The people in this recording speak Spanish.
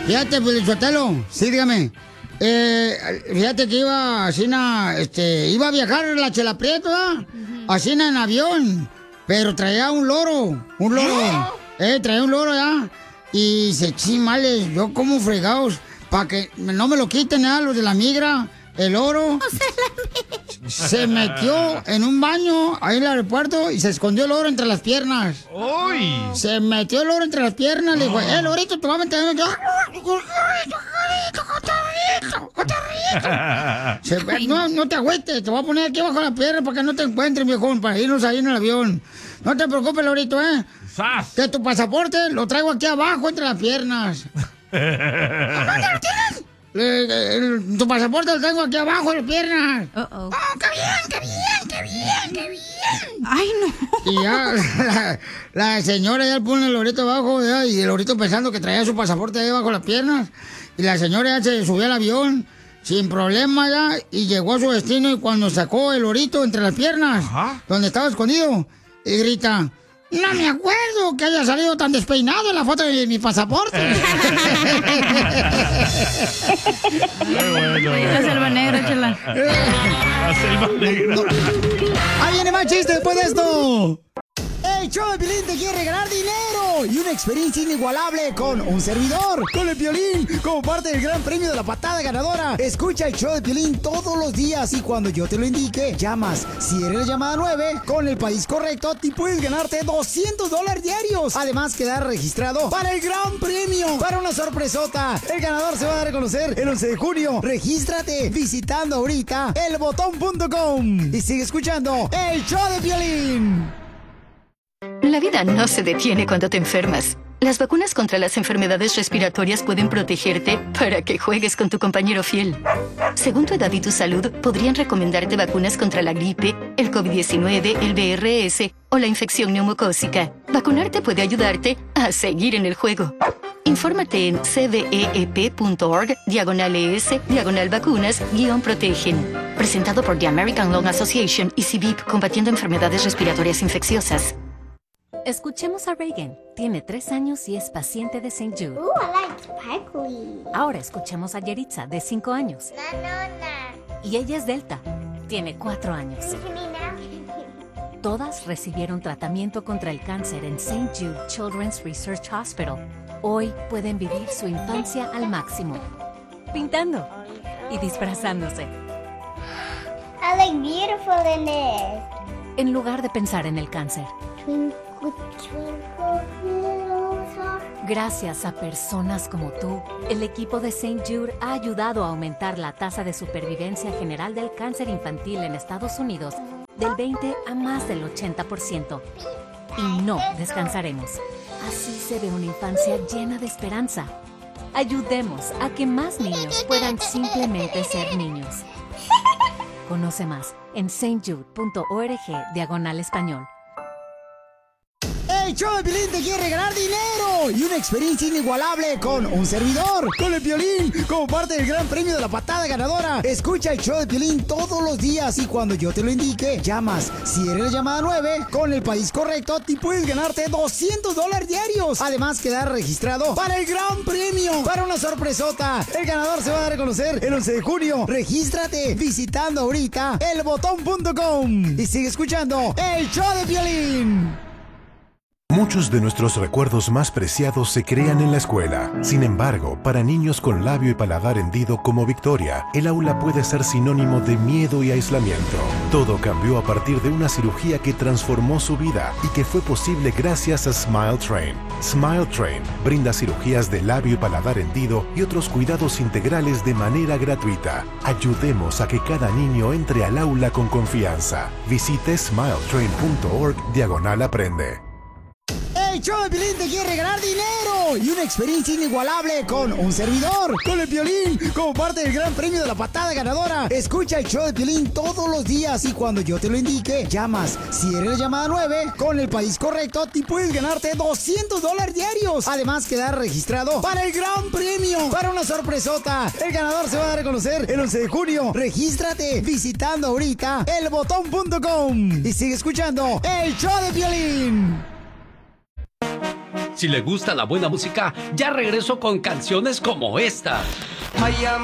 Fíjate, Pelichotelo, sí, dígame. Fíjate que iba así, iba a viajar la Chela Prieto, ¿verdad? Así en avión, pero traía un loro, traía un loro, ¿ya? Y se chimales, yo como fregados, para que no me lo quiten, ¿ya? Los de la migra, el loro. Se metió en un baño ahí en el aeropuerto y se escondió el loro entre las piernas. ¡Uy! Se metió el loro entre las piernas, le dijo, lorito, te voy a meter. No te agüites, te voy a poner aquí bajo la pierna para que no te encuentres, viejón, para irnos ahí en el avión. No te preocupes, lorito, ¡Sas! Que tu pasaporte lo traigo aquí abajo entre las piernas. ¿Dónde lo tienes? Tu pasaporte lo tengo aquí abajo de las piernas. ¡Oh, qué bien! ¡Ay, no! Y ya la señora ya pone el lorito abajo, ya, y el lorito pensando que traía su pasaporte ahí bajo las piernas. Y la señora ya se subió al avión sin problema ya y llegó a su destino. Y cuando sacó el lorito entre las piernas, donde estaba escondido, y grita... No me acuerdo que haya salido tan despeinado en la foto de mi pasaporte. La selva negra, Chela. La selva negra. Ahí viene más chiste después de esto. El show de Piolín te quiere regalar dinero y una experiencia inigualable con un servidor, con el Piolín, como parte del gran premio de la patada ganadora. Escucha el show de Piolín todos los días y cuando yo te lo indique, llamas. Si eres la llamada 9, con el país correcto, te puedes ganarte $200 diarios. Además, quedar registrado para el gran premio, para una sorpresota. El ganador se va a dar a conocer el 11 de junio. Regístrate visitando ahorita elbotón.com y sigue escuchando el show de Piolín. La vida no se detiene cuando te enfermas. Las vacunas contra las enfermedades respiratorias pueden protegerte para que juegues con tu compañero fiel. Según tu edad y tu salud, podrían recomendarte vacunas contra la gripe, el COVID-19, el VRS o la infección neumocócica. Vacunarte puede ayudarte a seguir en el juego. Infórmate en cveep.org/ES/vacunas-protegen. Presentado por The American Lung Association y CVIP, combatiendo enfermedades respiratorias infecciosas. Escuchemos a Reagan. Tiene 3 años y es paciente de St. Jude. I like sparkly. Ahora escuchemos a Yeritza, de 5 años. Y ella es Delta. Tiene 4 años. Todas recibieron tratamiento contra el cáncer en St. Jude Children's Research Hospital. Hoy pueden vivir su infancia al máximo. Pintando y disfrazándose. I look beautiful in this. En lugar de pensar en el cáncer. Gracias a personas como tú, el equipo de St. Jude ha ayudado a aumentar la tasa de supervivencia general del cáncer infantil en Estados Unidos del 20 a más del 80%. Y no descansaremos. Así se ve una infancia llena de esperanza. Ayudemos a que más niños puedan simplemente ser niños. Conoce más en stjude.org/español. El show de Piolín te quiere regalar dinero y una experiencia inigualable con un servidor, con el Piolín, como parte del gran premio de la patada ganadora. Escucha el show de Piolín todos los días y cuando yo te lo indique, llamas. Si eres la llamada 9, con el país correcto, te puedes ganarte $200 diarios. Además, quedar registrado para el gran premio, para una sorpresota. El ganador se va a dar a conocer el 11 de junio. Regístrate visitando ahorita elbotón.com y sigue escuchando el show de Piolín. Muchos de nuestros recuerdos más preciados se crean en la escuela. Sin embargo, para niños con labio y paladar hendido como Victoria, el aula puede ser sinónimo de miedo y aislamiento. Todo cambió a partir de una cirugía que transformó su vida y que fue posible gracias a Smile Train. Smile Train brinda cirugías de labio y paladar hendido y otros cuidados integrales de manera gratuita. Ayudemos a que cada niño entre al aula con confianza. Visite smiletrain.org/aprende. El show de Piolín te quiere regalar dinero y una experiencia inigualable con un servidor, con el Piolín, como parte del gran premio de la patada ganadora. Escucha el show de Piolín todos los días y cuando yo te lo indique, llamas. Si eres la llamada 9, con el país correcto, te puedes ganarte $200 diarios. Además, quedar registrado para el gran premio, para una sorpresota. El ganador se va a dar a conocer el 11 de junio. Regístrate visitando ahorita elbotón.com y sigue escuchando el show de Piolín. Si le gusta la buena música, ya regreso con canciones como esta.